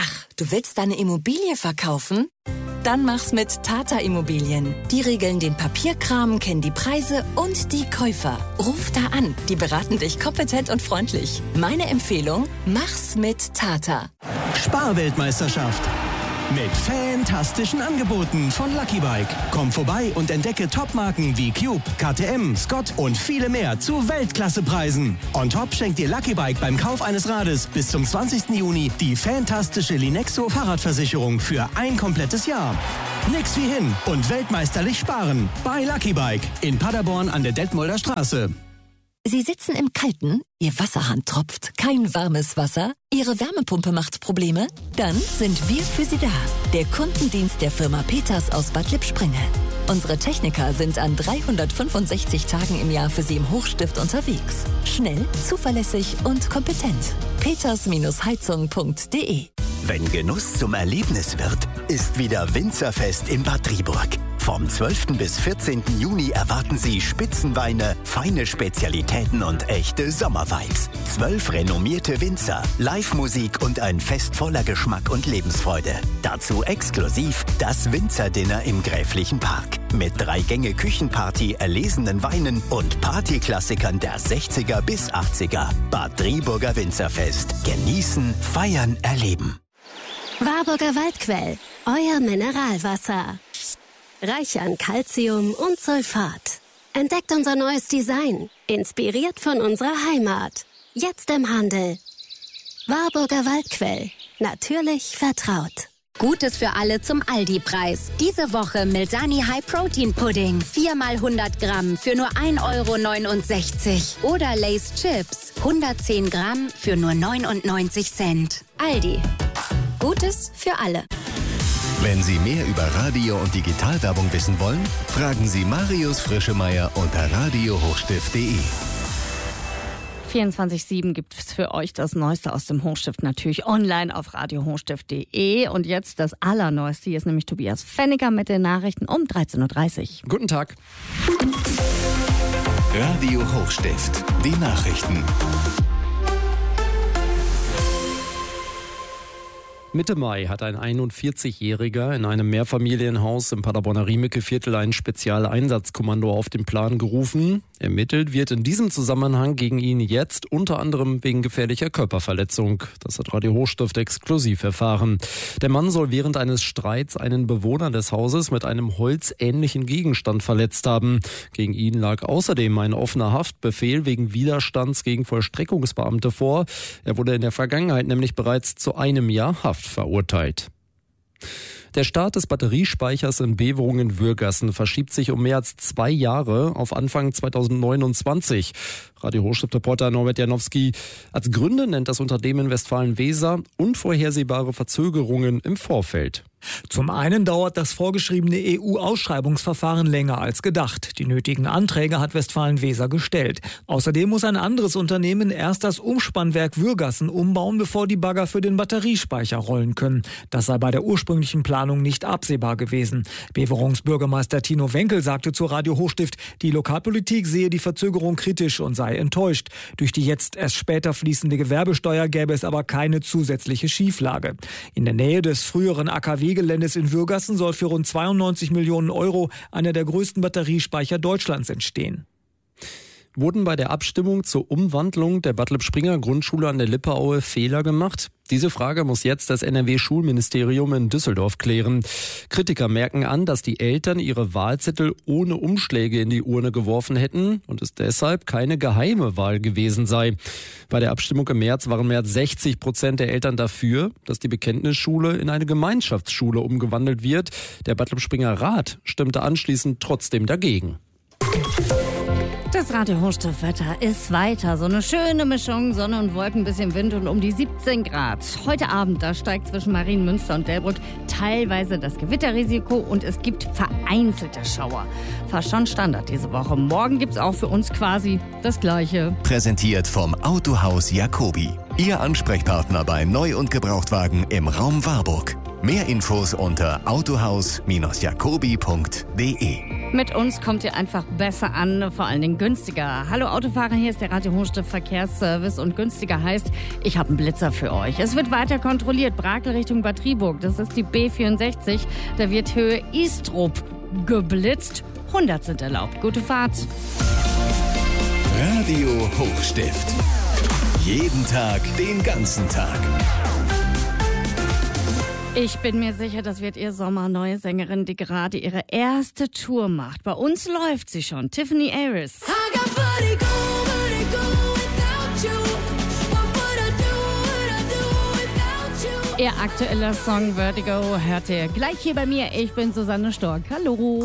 Ach, du willst deine Immobilie verkaufen? Dann mach's mit Tata Immobilien. Die regeln den Papierkram, kennen die Preise und die Käufer. Ruf da an, die beraten dich kompetent und freundlich. Meine Empfehlung, mach's mit Tata. Sparweltmeisterschaft. Mit fantastischen Angeboten von Lucky Bike. Komm vorbei und entdecke Topmarken wie Cube, KTM, Scott und viele mehr zu Weltklassepreisen. On top schenkt dir Lucky Bike beim Kauf eines Rades bis zum 20. Juni die fantastische Linexo Fahrradversicherung für ein komplettes Jahr. Nix wie hin und weltmeisterlich sparen. Bei Lucky Bike in Paderborn an der Detmolder Straße. Sie sitzen im Kalten, Ihr Wasserhahn tropft, kein warmes Wasser, Ihre Wärmepumpe macht Probleme? Dann sind wir für Sie da. Der Kundendienst der Firma Peters aus Bad Lippspringe. Unsere Techniker sind an 365 Tagen im Jahr für Sie im Hochstift unterwegs. Schnell, zuverlässig und kompetent. peters-heizung.de. Wenn Genuss zum Erlebnis wird, ist wieder Winzerfest in Bad Driburg. Vom 12. bis 14. Juni erwarten Sie Spitzenweine, feine Spezialitäten und echte Sommervibes. 12 renommierte Winzer, Live-Musik und ein Fest voller Geschmack und Lebensfreude. Dazu exklusiv das Winzerdinner im Gräflichen Park. Mit 3-Gänge-Küchenparty, erlesenen Weinen und Partyklassikern der 60er bis 80er. Bad Driburger Winzerfest. Genießen, feiern, erleben. Warburger Waldquell, euer Mineralwasser. Reich an Calcium und Sulfat. Entdeckt unser neues Design, inspiriert von unserer Heimat. Jetzt im Handel. Warburger Waldquell, natürlich vertraut. Gutes für alle zum Aldi-Preis. Diese Woche Milsani High Protein Pudding. 4 mal 100 Gramm für nur 1,69 €. Oder Lay's Chips. 110 Gramm für nur 99 Cent. Aldi. Gutes für alle. Wenn Sie mehr über Radio- und Digitalwerbung wissen wollen, fragen Sie Marius Frischemeier unter radiohochstift.de. 24/7 gibt es für euch das Neueste aus dem Hochstift natürlich online auf radiohochstift.de. Und jetzt das Allerneueste. Hier ist nämlich Tobias Fenniger mit den Nachrichten um 13:30 Uhr. Guten Tag. Radio Hochstift, die Nachrichten. Mitte Mai hat ein 41-Jähriger in einem Mehrfamilienhaus im Paderborner Riemeke-Viertel ein Spezialeinsatzkommando auf den Plan gerufen. Ermittelt wird in diesem Zusammenhang gegen ihn jetzt unter anderem wegen gefährlicher Körperverletzung. Das hat Radio Hochstift exklusiv erfahren. Der Mann soll während eines Streits einen Bewohner des Hauses mit einem holzähnlichen Gegenstand verletzt haben. Gegen ihn lag außerdem ein offener Haftbefehl wegen Widerstands gegen Vollstreckungsbeamte vor. Er wurde in der Vergangenheit nämlich bereits zu 1 Jahr Haft verurteilt. Der Start des Batteriespeichers in Beverungen-Würgassen verschiebt sich um mehr als 2 Jahre auf Anfang 2029. Radio Hochstift-Reporter Norbert Janowski. Als Gründe nennt das Unternehmen Westfalen-Weser unvorhersehbare Verzögerungen im Vorfeld. Zum einen dauert das vorgeschriebene EU-Ausschreibungsverfahren länger als gedacht. Die nötigen Anträge hat Westfalen-Weser gestellt. Außerdem muss ein anderes Unternehmen erst das Umspannwerk Würgassen umbauen, bevor die Bagger für den Batteriespeicher rollen können. Das sei bei der ursprünglichen Planung nicht absehbar gewesen. Beverungsbürgermeister Tino Wenkel sagte zu Radio Hochstift, die Lokalpolitik sehe die Verzögerung kritisch und sei enttäuscht. Durch die jetzt erst später fließende Gewerbesteuer gäbe es aber keine zusätzliche Schieflage. In der Nähe des früheren AKW-Geländes in Würgassen soll für rund 92 Millionen € einer der größten Batteriespeicher Deutschlands entstehen. Wurden bei der Abstimmung zur Umwandlung der Bad Lippspringer Grundschule an der Lipperaue Fehler gemacht? Diese Frage muss jetzt das NRW-Schulministerium in Düsseldorf klären. Kritiker merken an, dass die Eltern ihre Wahlzettel ohne Umschläge in die Urne geworfen hätten und es deshalb keine geheime Wahl gewesen sei. Bei der Abstimmung im März waren mehr als 60% der Eltern dafür, dass die Bekenntnisschule in eine Gemeinschaftsschule umgewandelt wird. Der Bad Lippspringer Rat stimmte anschließend trotzdem dagegen. Das Radio Hochstift-Wetter ist weiter. So eine schöne Mischung, Sonne und Wolken, bisschen Wind und um die 17 Grad. Heute Abend, da steigt zwischen Marienmünster und Delbrück teilweise das Gewitterrisiko und es gibt vereinzelte Schauer. Fast schon Standard diese Woche. Morgen gibt's auch für uns quasi das Gleiche. Präsentiert vom Autohaus Jacobi. Ihr Ansprechpartner bei Neu- und Gebrauchtwagen im Raum Warburg. Mehr Infos unter autohaus-jacobi.de. Mit uns kommt ihr einfach besser an, vor allen Dingen günstiger. Hallo Autofahrer, hier ist der Radio Hochstift Verkehrsservice und günstiger heißt, ich habe einen Blitzer für euch. Es wird weiter kontrolliert, Brakel Richtung Bad Triburg, das ist die B64, da wird Höhe Istrup geblitzt. 100 sind erlaubt. Gute Fahrt. Radio Hochstift. Jeden Tag, den ganzen Tag. Ich bin mir sicher, das wird ihr Sommer-neue Sängerin, die gerade ihre erste Tour macht. Bei uns läuft sie schon. Tiffany Aris. Ihr aktueller Song Vertigo hört ihr gleich hier bei mir. Ich bin Susanne Stork. Hallo.